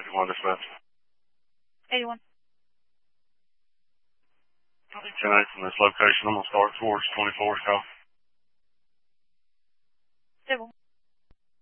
51 dispatch. 81. 10-8 from this location. I'm going to start towards 24's call.